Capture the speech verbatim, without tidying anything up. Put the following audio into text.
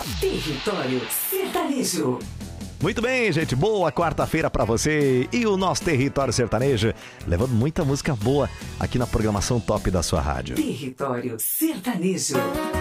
Território Sertanejo. Muito bem, gente, boa quarta-feira pra você e o nosso Território Sertanejo, levando muita música boa aqui na programação top da sua rádio. Território Sertanejo.